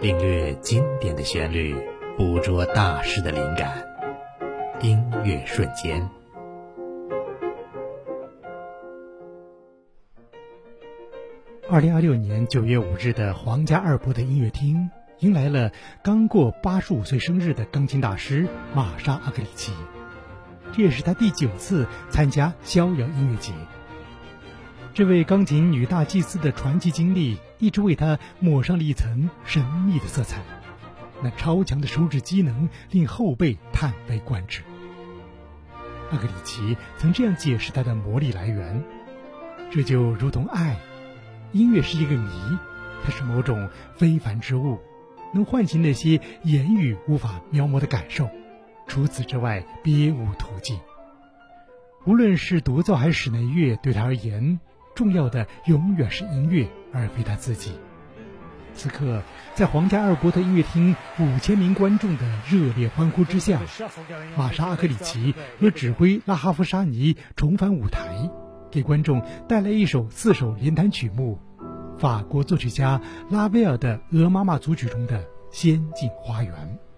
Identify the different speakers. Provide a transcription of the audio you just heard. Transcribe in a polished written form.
Speaker 1: 领略经典的旋律，捕捉大师的灵感，音乐瞬间。2026年9月5日的皇家阿尔伯特音乐厅迎来了刚过85岁生日的钢琴大师玛莎·阿格里奇，这也是他第9次参加逍遥音乐节。这位钢琴女大祭司的传奇经历一直为她抹上了一层神秘的色彩，那超强的手指机能令后辈叹为观止。阿格里奇曾这样解释她的魔力来源：这就如同爱，音乐是一个谜，它是某种非凡之物，能唤醒那些言语无法描摹的感受，除此之外别无途径。无论是独奏还是室内乐，对他而言，重要的永远是音乐，而非他自己。此刻，在皇家阿尔伯特音乐厅5000名观众的热烈欢呼之下，玛莎·阿格里奇和指挥拉哈夫沙尼重返舞台，给观众带来一首4首连弹曲目，法国作曲家拉威尔的《鹅妈妈组曲》中的《仙境花园》。